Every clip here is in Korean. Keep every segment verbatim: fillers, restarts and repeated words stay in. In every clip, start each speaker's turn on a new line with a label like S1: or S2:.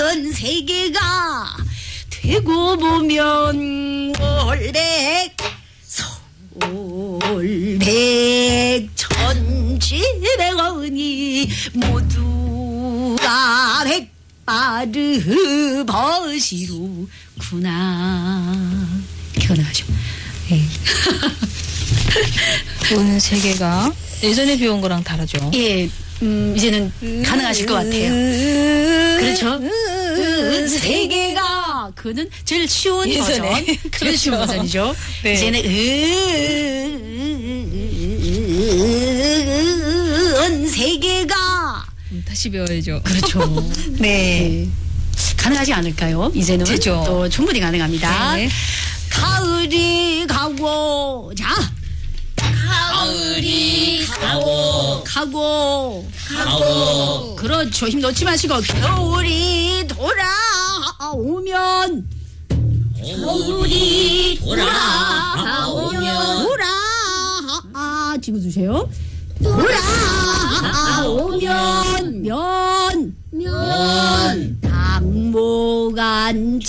S1: 세계가 되고 보면 올백 솔백 천칠백원이 모두가 백바르 버시로구나. 이렇게 가능하죠. 네.
S2: 온 세계가 예전에 배운 거랑 다르죠.
S1: 예, 음, 이제는 가능하실 것 같아요. 그렇죠. 온 세계가 그는 제일 쉬운
S2: 예전에.
S1: 버전, 제일
S2: 그렇죠.
S1: 쉬운 버전이죠.
S2: 네.
S1: 이제는 온 세계가
S2: 음, 다시 배워야죠.
S1: 그렇죠.
S2: 네.
S1: 네. 가능하지 않을까요? 이제는
S2: 되죠.
S1: 또 충분히 가능합니다.
S2: 네.
S1: 가을이 가고 자
S3: 가을이 가고
S1: 가고
S3: 가고
S1: 그렇죠. 힘 놓지 마시고 겨울이 돌아오면
S3: 겨울이 돌아오면
S1: 돌아 아 집어주세요. 돌아오면 면
S3: 면
S1: 당모간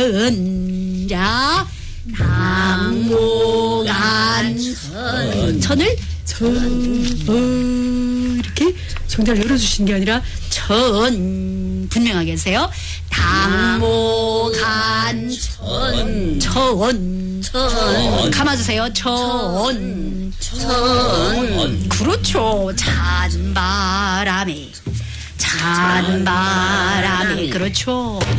S1: 천자 당모간 천 천을 천 이렇게 정답을 열어주시는 게 아니라 천 분명하게 하세요. 당모간 천 천
S3: 천
S1: 감아주세요. 천
S3: 천
S1: 그렇죠. 찬 바람에 찬 바람에 그렇죠.